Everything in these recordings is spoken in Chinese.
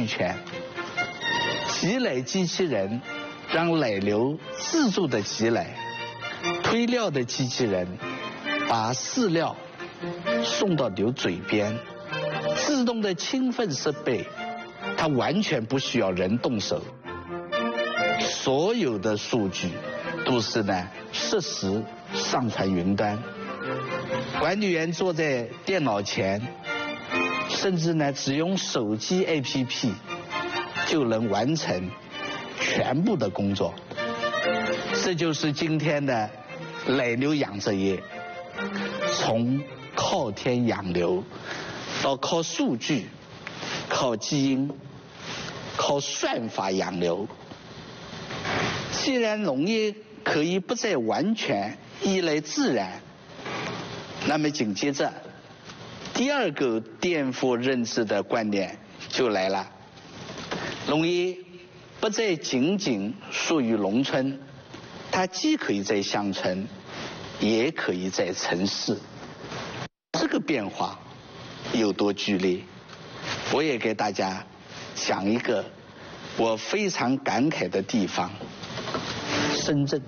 全。挤奶机器人让奶牛自助的挤奶，推料的机器人把饲料送到牛嘴边，自动的清分设备，它完全不需要人动手。所有的数据都是实时上传云端，管理员坐在电脑前，甚至只用手机 APP 就能完成全部的工作。这就是今天的奶牛养殖业，从靠天养牛到靠数据、靠基因、靠算法养牛。既然农业可以不再完全依赖自然，那么紧接着第二个颠覆认知的观念就来了：农业不再仅仅属于农村，它既可以在乡村，也可以在城市。这个变化有多剧烈？我也给大家讲一个我非常感慨的地方。深圳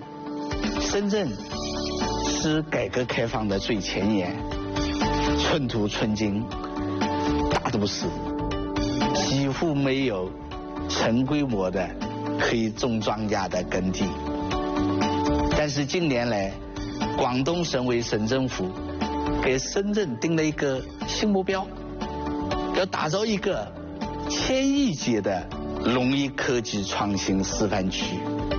是改革开放的最前沿，寸土寸金大都市，几乎没有成规模的可以种庄稼的耕地。但是近年来，广东省委省政府给深圳定了一个新目标，要打造一个1000亿级的农业科技创新示范区。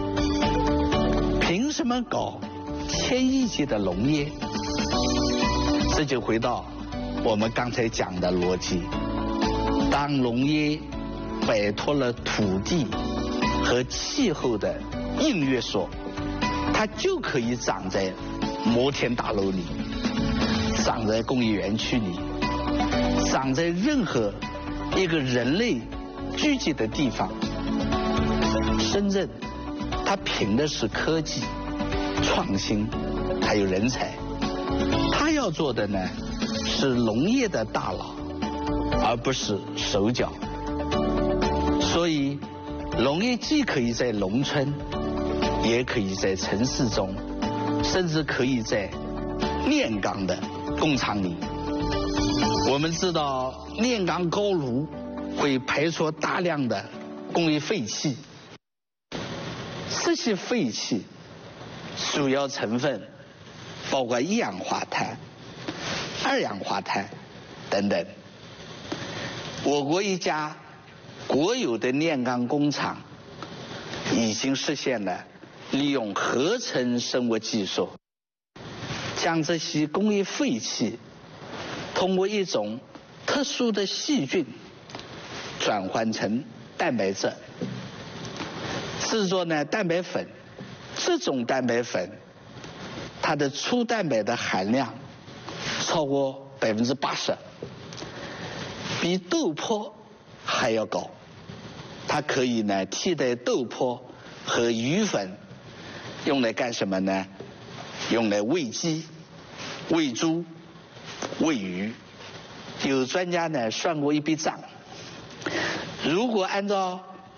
凭什么搞1000亿级的农业？这就回到我们刚才讲的逻辑：当农业摆脱了土地和气候的硬约束，它就可以长在摩天大楼里，长在工业园区里，长在任何一个人类聚集的地方。深圳它凭的是科技、创新，还有人才。它要做的是农业的大脑，而不是手脚。所以，农业既可以在农村，也可以在城市中，甚至可以在炼钢的工厂里。我们知道，炼钢高炉会排出大量的工业废气。这些废气主要成分包括一氧化碳、二氧化碳等等。我国一家国有的炼钢工厂已经实现了利用合成生物技术，将这些工业废气通过一种特殊的细菌转换成蛋白质，制作蛋白粉。这种蛋白粉它的粗蛋白的含量超过80%，比豆粕还要高。它可以替代豆粕和鱼粉，用来干什么呢？用来喂鸡、喂猪、喂鱼。有专家算过一笔账，如果按照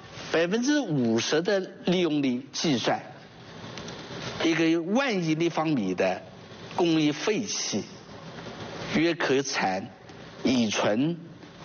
50%的利用率计算，一个10000亿立方米的工业废气，约可产乙醇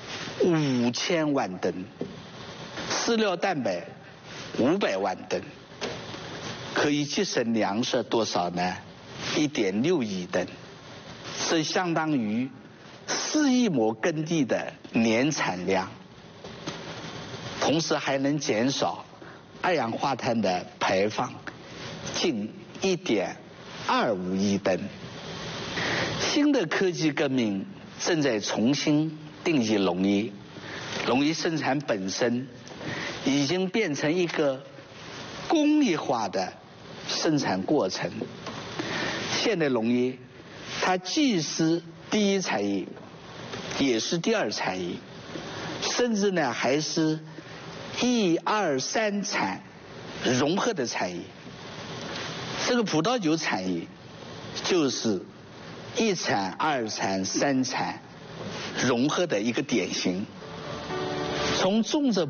5000万吨，饲料蛋白500万吨，可以节省粮食多少呢？1.6亿吨，这相当于4亿亩耕地的年产量。同时还能减少二氧化碳的排放近1.25亿吨。新的科技革命正在重新定义农业，农业生产本身已经变成一个工业化的生产过程。现代农业它既是第一产业，也是第二产业，甚至还是1、2、3产融合的产业。这个葡萄酒产业就是1产、2产、3产融合的一个典型。从种植